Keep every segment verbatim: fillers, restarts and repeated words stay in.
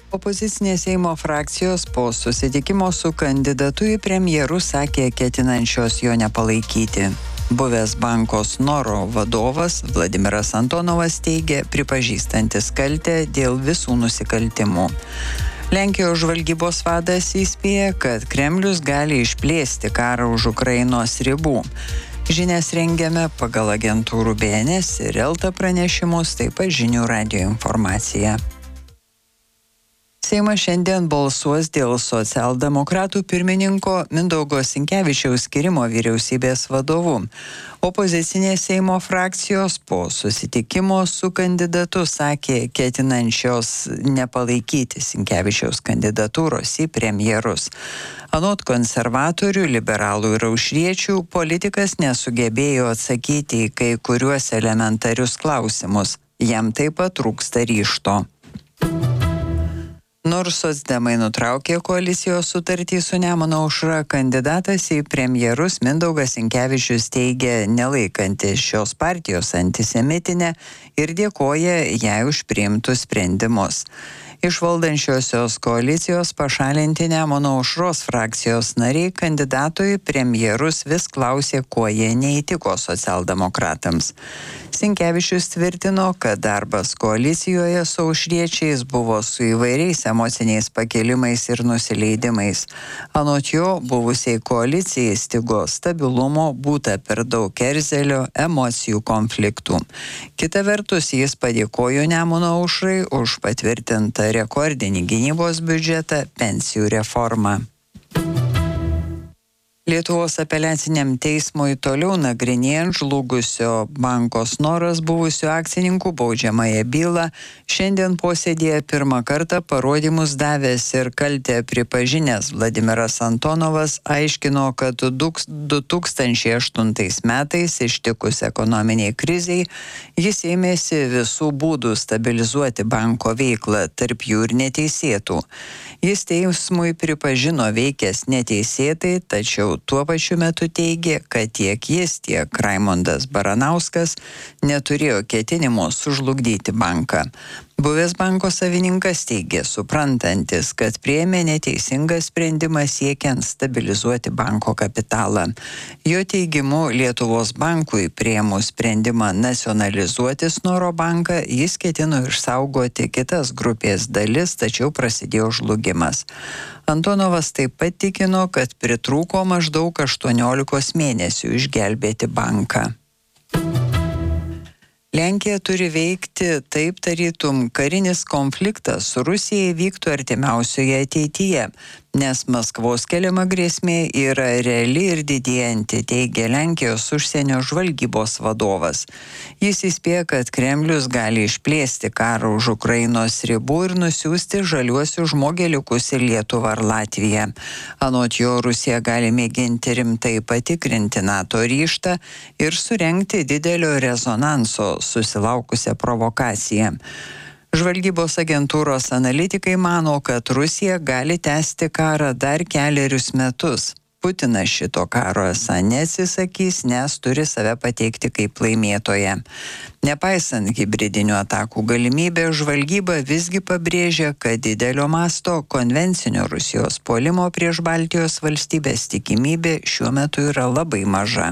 Opozicinės Seimo frakcijos po susitikimo su kandidatu į premjerus sakė ketinančios jo nepalaikyti. Buvęs banko Snoro vadovas Vladimiras Antonovas teigė pripažįstantis kaltę dėl visų nusikaltimų. Lenkijos žvalgybos vadas įspėja, kad Kremlius gali išplėsti karą už Ukrainos ribų. Žinias rengiame pagal agentūrų B N S ir Elta pranešimus, taip pat žinių radijo informaciją. Seimas šiandien balsuos dėl socialdemokratų pirmininko Mindaugo Sinkevičiaus skyrimo vyriausybės vadovu. Opozicinės Seimo frakcijos po susitikimo su kandidatu sakė ketinančios nepalaikyti Sinkevičiaus kandidatūros į premjerus. Anot konservatorių, liberalų ir aušriečių, politikas nesugebėjo atsakyti į kai kuriuos elementarius klausimus. Jam taip pat trūksta ryžto. Nors socdemai nutraukė koalicijos sutartį su Nemuno aušra, kandidatas į premjerus Mindaugas Sinkevičius teigia nelaikantis šios partijos antisemitinę ir dėkoja jai už priimtus sprendimus. Iš valdančiosios koalicijos pašalinti Nemuno aušros frakcijos nariai kandidatui premjerus vis klausė, kuo jie neįtiko socialdemokratams. Sinkevičius tvirtino, kad darbas koalicijoje su aušriečiais buvo su įvairiais emociniais pakilimais ir nusileidimais. Anot jo, buvusiai koalicijai stigo stabilumo, būta per daug erzelio, emocijų konfliktų. Kita vertus, jis padėkojo Nemuno aušrai už patvirtintą rekordinį gynybos biudžetą, pensijų reformą. Lietuvos apeliaciniam teismui toliau nagrinėjant žlugusio banko Snoras buvusių akcininkų baudžiamąją bylą, šiandien posėdėje pirmą kartą parodymus davęs ir kaltę pripažinęs Vladimiras Antonovas aiškino, kad du tūkstančiai aštuntais metais ištikus ekonominiai kriziai jis ėmėsi visų būdų stabilizuoti banko veiklą, tarp jų ir neteisėtų. Jis teismui pripažino veikęs neteisėtai, tačiau tuo pačiu metu teigė, kad tiek jis, tiek Raimondas Baranauskas neturėjo ketinimo sužlugdyti banką. Buvęs banko savininkas teigė, suprantantis, kad priėmė neteisingą sprendimą siekiant stabilizuoti banko kapitalą. Jo teigimu, Lietuvos bankui priėmus sprendimą nacionalizuoti Snoro banką, jis ketino išsaugoti kitas grupės dalis, tačiau prasidėjo žlugimas. Antonovas taip pat tikino, kad pritrūko maždaug aštuoniolikos mėnesių išgelbėti banką. Lenkija turi veikti taip, tarytum karinis konfliktas su Rusija įvyktų artimiausioje ateityje, nes Maskvos keliama grėsmė yra reali ir didėjanti, teigia Lenkijos užsienio žvalgybos vadovas. Jis įspėja, kad Kremlius gali išplėsti karą už Ukrainos ribų ir nusiųsti žaliuosius žmogeliukus į Lietuvą ar Latviją. Anot jo, Rusija gali mėginti rimtai patikrinti NATO ryžtą ir surengti didelio rezonanso susilaukusią provokaciją. Žvalgybos agentūros analitikai mano, kad Rusija gali tęsti karą dar kelerius metus. Putinas šito karo esą neatsisakys, nes turi save pateikti kaip laimėtoją. Nepaisant hibridinių atakų galimybę, žvalgyba visgi pabrėžia, kad didelio masto konvencinio Rusijos puolimo prieš Baltijos valstybės tikimybė šiuo metu yra labai maža.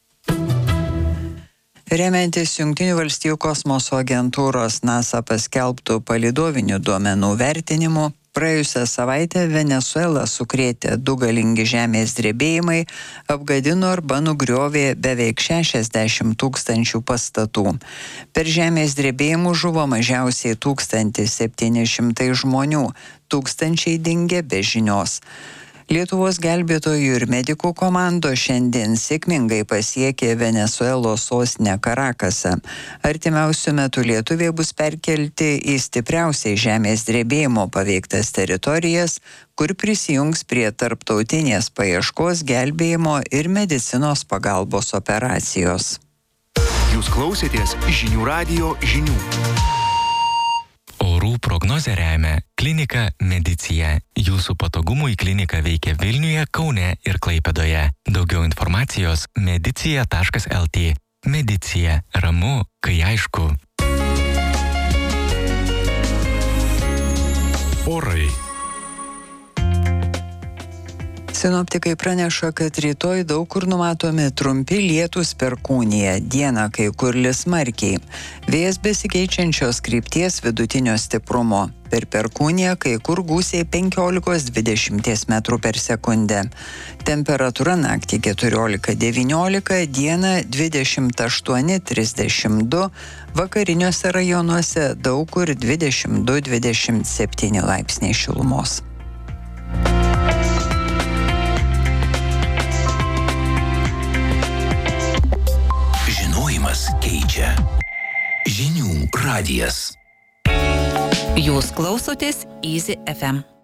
Remiantis Jungtinių valstijų kosmoso agentūros NASA paskelbtų palydovinių duomenų vertinimu, praėjusią savaitę Venesuelą sukrėtė du galingi žemės drebėjimai, apgadino arba nugriovė beveik šešiasdešimt tūkstančių pastatų. Per žemės drebėjimus žuvo mažiausiai tūkstantis septyni šimtai žmonių, tūkstančiai dingė be žinios. Lietuvos gelbėtojų ir medikų komandos šiandien sėkmingai pasiekė Venesuelos sostinę Karakasą. Artimiausiu metu lietuviai bus perkelti į stipriausiai žemės drebėjimo paveiktas teritorijas, kur prisijungs prie tarptautinės paieškos, gelbėjimo ir medicinos pagalbos operacijos. Jūs klausėtės žinių radijo žinių. Orų prognozę remia klinika Medicija. Jūsų patogumui klinika veikia Vilniuje, Kaune ir Klaipėdoje. Daugiau informacijos medicija taškas el tė. Medicija. Ramu, kai aišku. Orai. Sinoptikai praneša, kad rytoj daug kur numatomi trumpi lietūs perkūnija, dieną kai kur lis smarkiai. Vėjas besikeičiančios krypties vidutinio stiprumo. Per perkūniją kai kur gūsiai penkiolika dvidešimt metrų per sekundę. Temperatūra naktį keturiolika devyniolika, dieną dvidešimt aštuoni trisdešimt du, vakariniuose rajonuose daug kur dvidešimt du dvidešimt septyni laipsniai šilumos. Keičia. Žinių radijas. Jūs klausotės Easy F M.